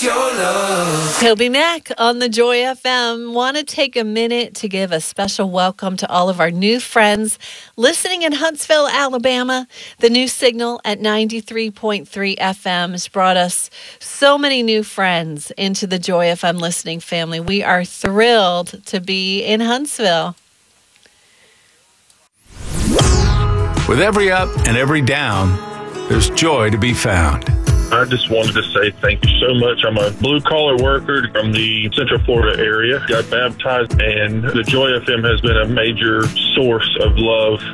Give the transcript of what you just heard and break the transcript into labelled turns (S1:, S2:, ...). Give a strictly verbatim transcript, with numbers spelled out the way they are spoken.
S1: your love.
S2: Toby Mac on the Joy F M. Want to take a minute to give a special welcome to all of our new friends listening in Huntsville, Alabama. The new signal at ninety-three point three F M has brought us so many new friends into the Joy F M listening family. We are thrilled to be in Huntsville.
S3: With every up and every down, there's joy to be found.
S4: I just wanted to say thank you so much. I'm a blue-collar worker from the Central Florida area. Got baptized, and the Joy F M has been a major source of love